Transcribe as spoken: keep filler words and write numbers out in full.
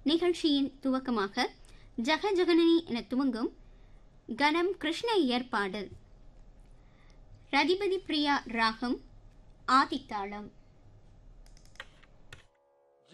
நிகழ்ச்சியின் துவக்கமாக ஜகஜகனனி என துவங்கும் கணம் கிருஷ்ண ஐயர் பாடல். ரதிபதி பிரியா ராகம் ஆதித்தாளம்.